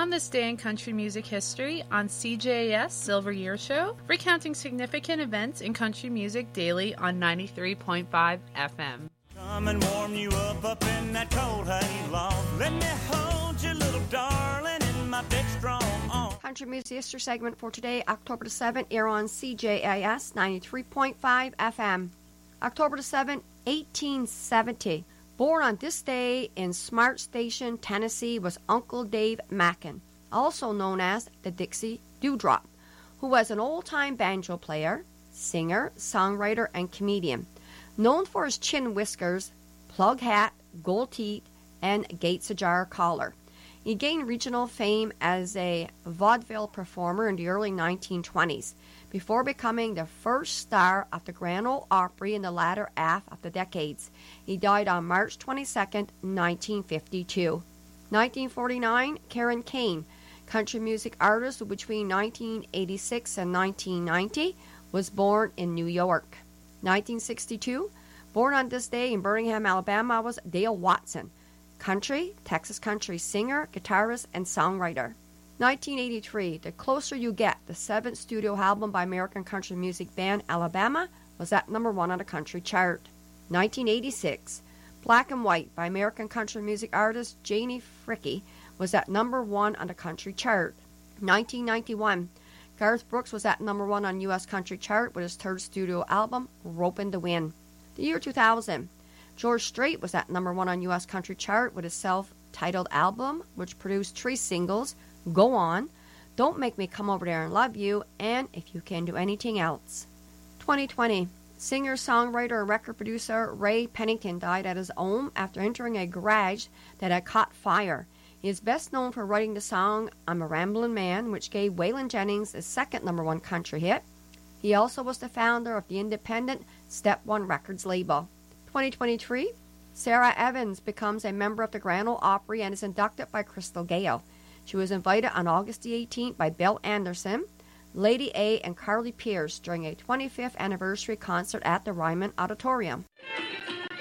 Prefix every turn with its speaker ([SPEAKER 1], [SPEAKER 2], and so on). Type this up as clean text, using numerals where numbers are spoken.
[SPEAKER 1] On this day in country music history on CJAS Silver Year Show, recounting significant events in country music daily on 93.5 FM.
[SPEAKER 2] Come and warm you up in that cold hay loft. Let me hold you, little darling, in my big strong arms.
[SPEAKER 3] Country Music History segment for today, October the 7th, here on CJAS 93.5 FM. October the 7th, 1870. Born on this day in Smart Station, Tennessee, was Uncle Dave Mackin, also known as the Dixie Dewdrop, who was an old-time banjo player, singer, songwriter, and comedian, known for his chin whiskers, plug hat, gold teeth, and Gates Ajar collar. He gained regional fame as a vaudeville performer in the early 1920s, before becoming the first star of the Grand Ole Opry in the latter half of the decades. He died on March 22, 1952. 1949, Karen Kane, country music artist who between 1986 and 1990 was born in New York. 1962, born on this day in Birmingham, Alabama, was Dale Watson, country, Texas country singer, guitarist, and songwriter. 1983, The Closer You Get, the seventh studio album by American country music band Alabama, was at number 1 on the country chart. 1986, Black and White by American country music artist Janie Fricke was at number 1 on the country chart. 1991, Garth Brooks was at number 1 on U.S. country chart with his third studio album, Ropin' the Wind. The year 2000, George Strait was at number 1 on U.S. country chart with his self-titled album, which produced 3 singles, Go On, Don't Make Me Come Over There and Love You, and If You Can Do Anything Else. 2020, singer, songwriter, and record producer Ray Pennington died at his home after entering a garage that had caught fire. He is best known for writing the song I'm a Ramblin' Man, which gave Waylon Jennings his second number 1 country hit. He also was the founder of the independent Step One Records label. 2023, Sarah Evans becomes a member of the Grand Ole Opry and is inducted by Crystal Gayle. She was invited on August the 18th by Bill Anderson, Lady A, and Carly Pearce during a 25th anniversary concert at the Ryman Auditorium.